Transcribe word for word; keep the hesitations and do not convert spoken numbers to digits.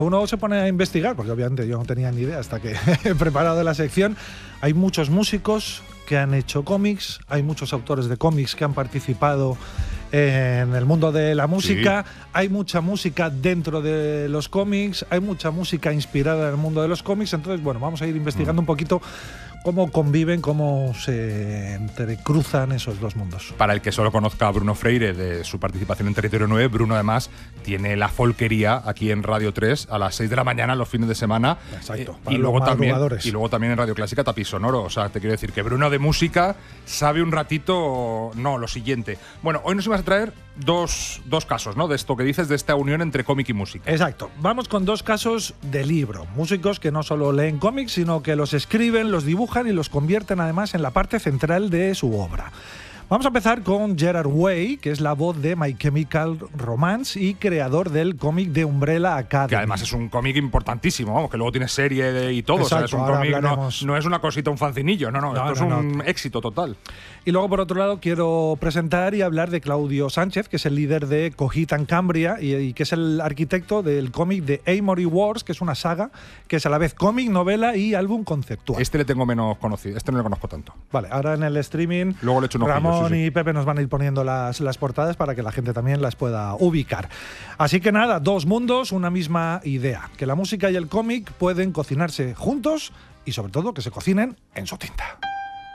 Uno se pone a investigar, porque obviamente yo no tenía ni idea hasta que he preparado la sección. Hay muchos músicos que han hecho cómics, hay muchos autores de cómics que han participado en el mundo de la música, sí. Hay mucha música dentro de los cómics, hay mucha música inspirada en el mundo de los cómics. Entonces, bueno, vamos a ir investigando mm. un poquito cómo conviven, cómo se entrecruzan esos dos mundos. Para el que solo conozca a Bruno Freire de su participación en Territorio nueve, Bruno además tiene la folquería aquí en Radio tres a las seis de la mañana los fines de semana. Exacto, eh, y, luego también, y luego también en Radio Clásica Tapiz Sonoro. O sea, te quiero decir que Bruno de música sabe un ratito, no, lo siguiente. Bueno, hoy nos ibas a traer dos, dos casos, ¿no? De esto que dices, de esta unión entre cómic y música. Exacto. Vamos con dos casos de libro. Músicos que no solo leen cómics, sino que los escriben, los dibujan y los convierten además en la parte central de su obra. Vamos a empezar con Gerard Way, que es la voz de My Chemical Romance y creador del cómic de Umbrella Academy. Que además es un cómic importantísimo, vamos, que luego tiene serie de, y todo. Exacto, o sea, es un cómic, no, no es una cosita, un fancinillo, no, no, no esto no, es un no. éxito total. Y luego, por otro lado, quiero presentar y hablar de Claudio Sánchez, que es el líder de Cogitan Cambria y, y que es el arquitecto del cómic de Amory Wars, que es una saga que es a la vez cómic, novela y álbum conceptual. Este le tengo menos conocido, este no le conozco tanto. Vale, ahora en el streaming luego le echo un Ramón ojillo, sí, sí. y Pepe nos van a ir poniendo las, las portadas para que la gente también las pueda ubicar. Así que nada, dos mundos, una misma idea, que la música y el cómic pueden cocinarse juntos y sobre todo que se cocinen en su tinta.